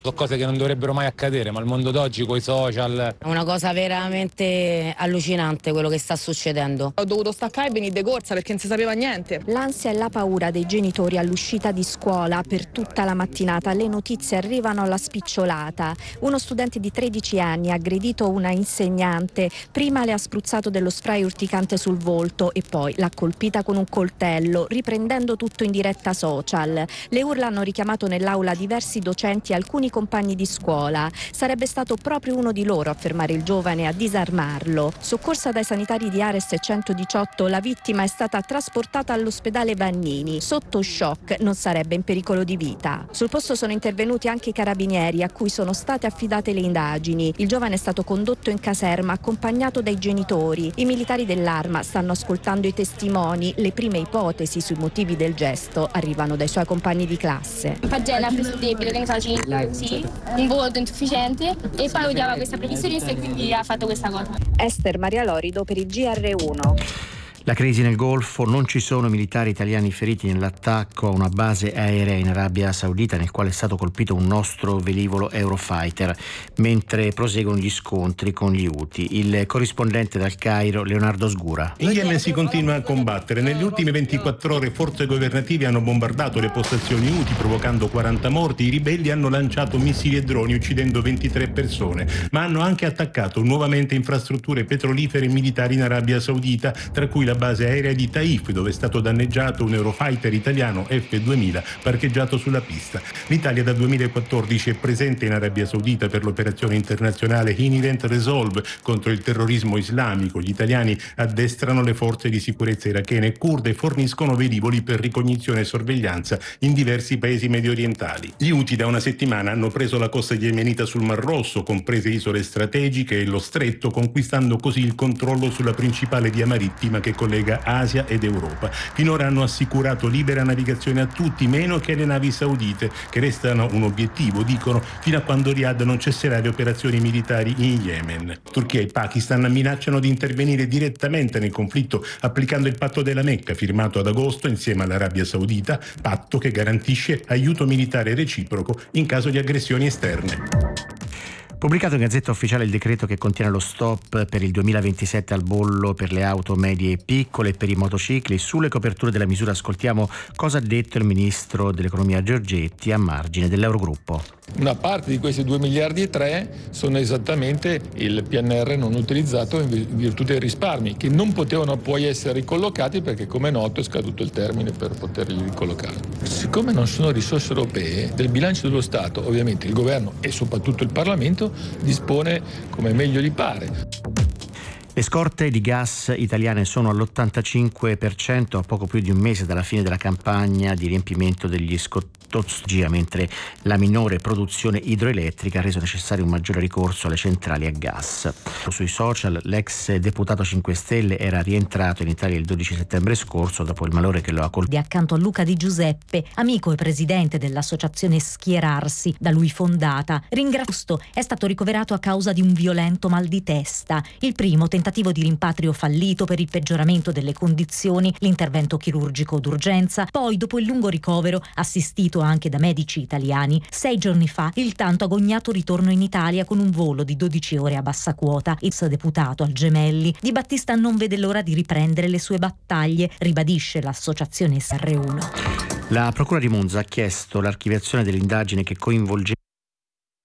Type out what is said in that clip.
Sono cose che non dovrebbero mai accadere, ma il mondo d'oggi coi social... È una cosa veramente allucinante quello che sta succedendo. Ho dovuto staccare e venire de corsa perché non si sapeva niente. L'ansia e la paura dei genitori all'uscita di scuola per tutta la mattinata. Le notizie arrivano alla spicciolata. Uno studente di 13 anni ha aggredito una insegnante. Prima le ha spruzzato dello spray urticante sul volto e poi l'ha colpita con un coltello, riprendendo tutto in diretta social. Le urla hanno richiamato nell'aula diversi docenti e alcuni compagni di scuola. Sarebbe stato proprio uno di loro a fermare il giovane e a disarmarlo. Soccorsa dai sanitari di Ares 118, la vittima è stata trasportata all'ospedale Vannini. Sotto shock, non sarebbe in pericolo di vita. Sul posto sono intervenuti anche i carabinieri, a cui sono state affidate le indagini. Il giovane è stato condotto in caserma accompagnato dai genitori. I militari dell'Arma stanno ascoltando i testimoni. Le prime ipotesi sui motivi del gesto arrivano dai suoi compagni di classe. Pagella ha preso debito, che ne so, sì, un voto insufficiente e poi odiava questa professionista e quindi ha fatto questa cosa. Esther Maria Lorido per il GR1. La crisi nel Golfo, non ci sono militari italiani feriti nell'attacco a una base aerea in Arabia Saudita nel quale è stato colpito un nostro velivolo Eurofighter, mentre proseguono gli scontri con gli Houthi. Il corrispondente dal Cairo, Leonardo Sgura. In Yemen si continua a combattere. Nelle ultime 24 ore forze governative hanno bombardato le postazioni Houthi provocando 40 morti. I ribelli hanno lanciato missili e droni uccidendo 23 persone, ma hanno anche attaccato nuovamente infrastrutture petrolifere e militari in Arabia Saudita, tra cui la base aerea di Taif, dove è stato danneggiato un Eurofighter italiano F-2000 parcheggiato sulla pista. L'Italia dal 2014 è presente in Arabia Saudita per l'operazione internazionale Inherent Resolve contro il terrorismo islamico. Gli italiani addestrano le forze di sicurezza irachene e kurde e forniscono velivoli per ricognizione e sorveglianza in diversi paesi mediorientali. Gli Houthi da una settimana hanno preso la costa yemenita sul Mar Rosso, comprese isole strategiche e lo stretto, conquistando così il controllo sulla principale via marittima che collega Asia ed Europa. Finora hanno assicurato libera navigazione a tutti, meno che alle navi saudite, che restano un obiettivo, dicono, fino a quando Riyadh non cesserà le operazioni militari in Yemen. Turchia e Pakistan minacciano di intervenire direttamente nel conflitto applicando il patto della Mecca, firmato ad agosto insieme all'Arabia Saudita, patto che garantisce aiuto militare reciproco in caso di aggressioni esterne. Pubblicato in Gazzetta Ufficiale il decreto che contiene lo stop per il 2027 al bollo per le auto medie e piccole e per i motocicli. Sulle coperture della misura ascoltiamo cosa ha detto il ministro dell'economia Giorgetti a margine dell'Eurogruppo. Una parte di questi 2 miliardi e 3 sono esattamente il PNR non utilizzato in virtù dei risparmi, che non potevano poi essere ricollocati perché, come è noto, è scaduto il termine per poterli ricollocare. Siccome non sono risorse europee, del bilancio dello Stato, ovviamente il governo e soprattutto il Parlamento dispone come meglio gli pare. Le scorte di gas italiane sono all'85% a poco più di un mese dalla fine della campagna di riempimento degli scottozgia, mentre la minore produzione idroelettrica ha reso necessario un maggiore ricorso alle centrali a gas. Sui social l'ex deputato 5 Stelle era rientrato in Italia il 12 settembre scorso dopo il malore che lo ha colpito. Accanto a Luca Di Giuseppe, amico e presidente dell'associazione Schierarsi, da lui fondata. Ringraziato è stato ricoverato a causa di un violento mal di testa. Il primo tentativo di rimpatrio fallito per il peggioramento delle condizioni, l'intervento chirurgico d'urgenza, poi dopo il lungo ricovero assistito anche da medici italiani, 6 giorni fa il tanto agognato ritorno in Italia con un volo di 12 ore a bassa quota. Il deputato al Gemelli Di Battista non vede l'ora di riprendere le sue battaglie, ribadisce l'associazione SR1. La Procura di Monza ha chiesto l'archiviazione dell'indagine che coinvolge